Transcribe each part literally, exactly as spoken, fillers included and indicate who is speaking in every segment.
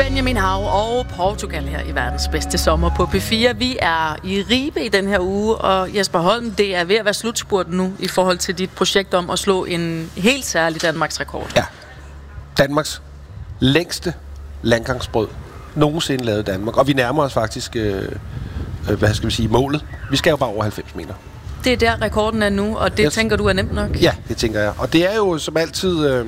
Speaker 1: Benjamin Hav og Portugal her i verdens bedste sommer på P fire. Vi er i Ribe i den her uge, og Jesper Holm, det er ved at være slutspurten nu i forhold til dit projekt om at slå en helt særlig Danmarks rekord.
Speaker 2: Ja. Danmarks længste landgangsbrød nogensinde lavet i Danmark. Og vi nærmer os faktisk, øh, øh, hvad skal vi sige, målet. Vi skal jo bare over halvfems meter.
Speaker 1: Det er der rekorden er nu, og det yes. tænker du er nemt nok?
Speaker 2: Ja, det tænker jeg. Og det er jo som altid øh,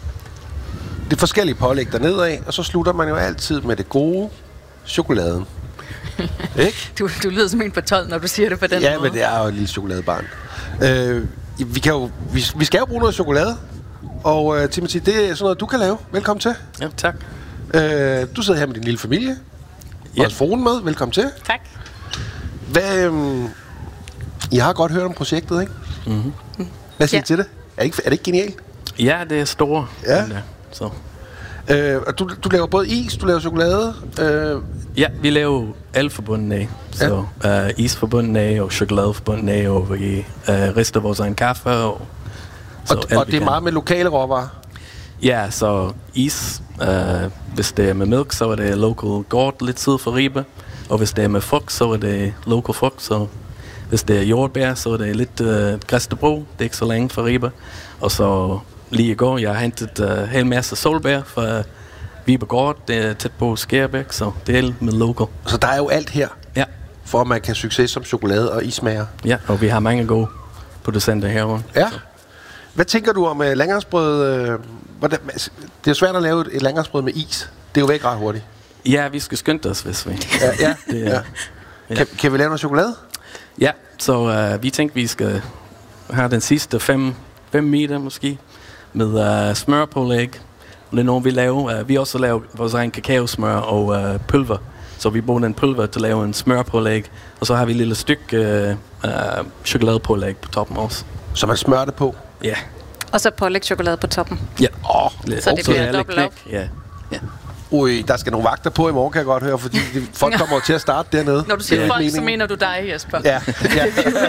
Speaker 2: det forskellige pålæg dernede af, og så slutter man jo altid med det gode, chokoladen. Ikke?
Speaker 1: Du, du lyder som en på tolv, når du siger det på den
Speaker 2: ja,
Speaker 1: måde.
Speaker 2: Ja, men det er jo et lille chokoladebarn. Øh, vi, kan jo, vi, vi skal jo bruge noget chokolade, og øh, Timothy, det er sådan noget, du kan lave. Velkommen til.
Speaker 3: Ja, tak.
Speaker 2: Øh, du sidder her med din lille familie. Ja. Og fruen med. Velkommen til.
Speaker 1: Tak.
Speaker 2: Hvad, øh, I har godt hørt om projektet, ikke?
Speaker 3: Mm-hmm.
Speaker 2: Hvad siger
Speaker 1: Ja.
Speaker 2: I til det? Er det ikke, er det ikke genialt?
Speaker 3: Ja, det er store.
Speaker 2: Ja.
Speaker 3: Men, uh, så.
Speaker 2: Øh, og du, du laver både is, du laver chokolade. Øh,
Speaker 3: Ja, vi laver alt forbundet af. Så ja. uh, is forbundet af, og chokolade forbundet af, og vi uh, rister vores egen kaffe. Og,
Speaker 2: og, og det er meget med lokale råvarer?
Speaker 3: Ja, så is, uh, hvis det er med mælk, så er det local gård lidt syd for Ribe. Og hvis det er med frugt, så er det local frugt. Så hvis det er jordbær, så er det lidt uh, Græstebro. Det er ikke så længe for Ribe. Og så lige i går, jeg har hentet en uh, hel masse solbær fra Vibe Gård. Det er tæt på Skærbæk, så det er med local.
Speaker 2: Så der er jo alt her,
Speaker 3: ja.
Speaker 2: for at man kan succes som chokolade og ismager.
Speaker 3: Ja, og vi har mange gode producenter herovre.
Speaker 2: Ja. Så. Hvad tænker du om uh, landgangsbrød? Uh, hvordan, det er svært at lave et, et landgangsbrød med is. Det er jo væk ret hurtigt.
Speaker 3: Ja, vi skal skynde os, hvis vi...
Speaker 2: Ja, ja.
Speaker 3: det er,
Speaker 2: ja.
Speaker 3: ja.
Speaker 2: Kan, kan vi lave noget chokolade?
Speaker 3: Ja, så uh, vi tænkte, vi skal have den sidste fem, fem meter måske, med uh, smørpålæg. Det er noget, vi laver. Uh, vi også laver vores egen kakaosmør og uh, pulver. Så vi bruger den pulver til at lave en smørpålæg. Og så har vi et lille stykke uh, uh, chokoladepålæg på toppen også.
Speaker 2: Så man smører det på?
Speaker 3: Ja. Yeah.
Speaker 4: Og så pålægtschokolade på toppen?
Speaker 3: Ja.
Speaker 2: Oh,
Speaker 4: så det bliver dobbelt op?
Speaker 3: Ja. Ja.
Speaker 2: Ui, der skal nogle vagter på i morgen, kan jeg godt høre, fordi de, folk kommer til at starte dernede.
Speaker 1: Når du siger
Speaker 3: ja.
Speaker 1: folk,
Speaker 2: meningen.
Speaker 1: så mener du dig, Jesper.
Speaker 2: Ja. ja.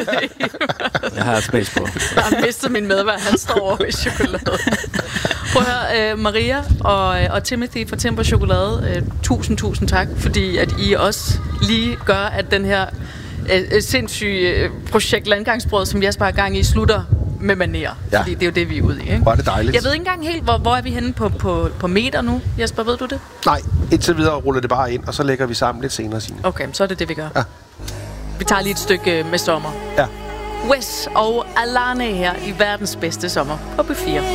Speaker 3: Jeg har et space på.
Speaker 1: Jeg har mistet min medvært, han står over i chokolade. Prøv at høre, uh, Maria og, og Timothy fra Timber Chokolade, uh, tusind, tusind tak, fordi at I også lige gør, at den her uh, sindssyge uh, projekt Landgangsbrød, som Jesper har gang i, slutter med manér. Ja. Fordi det er jo det, vi er ude i. Ikke?
Speaker 2: Hvor er det dejligt.
Speaker 1: Jeg ved ikke engang helt, hvor, hvor er vi henne på, på, på meter nu? Jesper, ved du det?
Speaker 2: Nej, indtil videre ruller det bare ind, og så lægger vi sammen lidt senere, Signe.
Speaker 1: Okay, så er det det, vi gør.
Speaker 2: Ja.
Speaker 1: Vi tager lige et stykke med sommer.
Speaker 2: Ja.
Speaker 1: Wes og Alane her i verdens bedste sommer på P fire.